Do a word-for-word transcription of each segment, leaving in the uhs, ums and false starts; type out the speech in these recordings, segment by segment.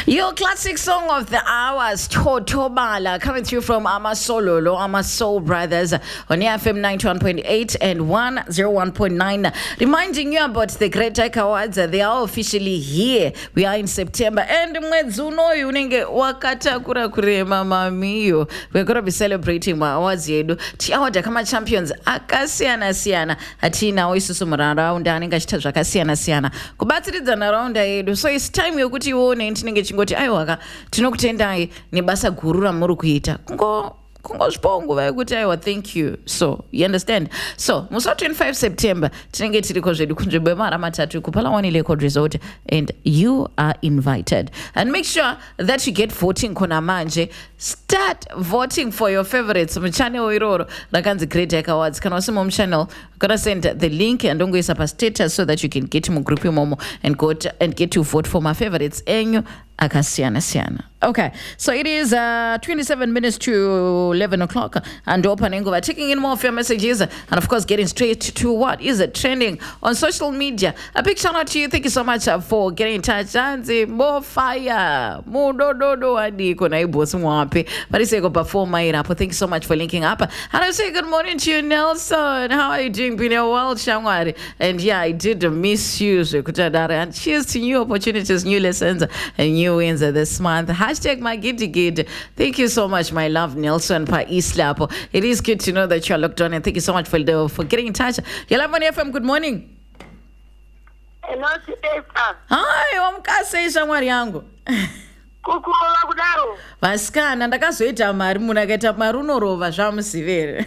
Your classic song of the hours, Chotobala, coming through from Amasololo, Ama Soul Brothers on F M ninety-one point eight and one oh one point nine. Reminding you about the Great Tech Awards. They are officially here. We are in September. And mwezuno yunenge wakatakura kurema mamiyo. We're going to be celebrating my awards yedu. Tiawada kama champions akasiana siana. Hatina oisusu mararound aninga chitazwa akasiana siana. Kubatiriza na round yedu. So it's time yokuti uone ntinenge chingoti aiwaka tinokutendai nebasa guru ramuri kuita kungo kungo spongo vaikuti aiwa thank you. So you understand. So musa twenty-five September tinenge tiriko zvedu kunzvimbo mara matatu kupala one record resort and you are invited. And make sure that you get voting kona manje. Start voting for your favorites mchannel iroro rakanzi Great Tech Awards. Kana wasimo mchannel gonna send the link and don't go up a status so that you can get mu group momo and go to, and get to vote for my favorites enyu akasiana siana. Okay, so it is uh, twenty-seven minutes to eleven o'clock and opening over, taking in more of your messages and of course getting straight to what is it trending on social media. A big shout out to you. Thank you so much uh, for getting in touch. Anzi more fire, more do do do adi kona ibosi mwape. But it's a go perform my rap. Thank you so much for linking up. And I say good morning to you, Nelson. How are you doing? Been a while, Shangwari. And yeah, I did miss you, Kutadara. And cheers to new opportunities, new lessons, and new wins this month. Hashtag my giddy gid. Thank you so much, my love, Nelson Pa Islapo. It is good to know that you're locked on, and thank you so much for the, for getting in touch. Yalamani F M, good morning. Hello, Sister. Hi, wamkase Shangwari yangu. Kukulola kudaro. Vasikana ndakazoita mari munhu akaita mari unorova zvamusivere.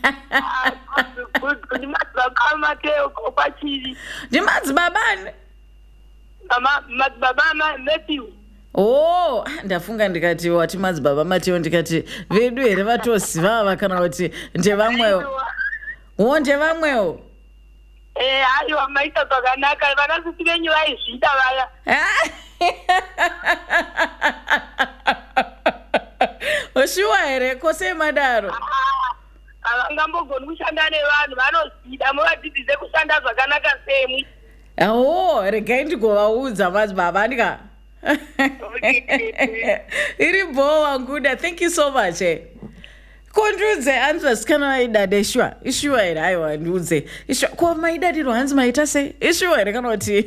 Kuti madzibaba mateo kopachiri. Ndimadzibabani? Madzibaba Matthew. Oh, ndafunga ndikati wati madzibaba Mateo ndikati vedu here vatosiva kana kuti ndevamwewo. Oh, ndevamwewo. Eh, aiwa maita zvakanaka vanasisi venyu vaizvida vaya. Oshuwa here kose madaro. Havangambogoni kushanda nevanhu vanozvida muvadzidzise kushanda zvakanaka semwi. Oh, regai ndigovaudza madzibaba ndika. Iri boa nguda. Thank you so much. Eh. Kondudze answers kana vaidade ishwa ishwa here aiwa ndudze ishwa kwa maidadiro hanzi maita sei ishwa here kana kuti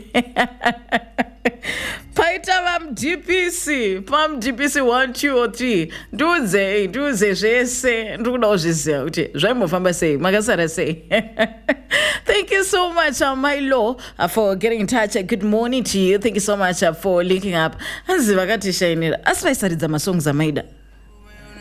paita vam D P C pam D P C one two or three ndudze ndudze zvese ndikuda kuzviziva kuti zvaimofamba sei makasara sei. Thank you so much uh, my law uh, for getting in touch. Uh, good morning to you. Thank you so much uh, for linking up. Hanzi vakati shainira asi vaisaridza masongs amaida.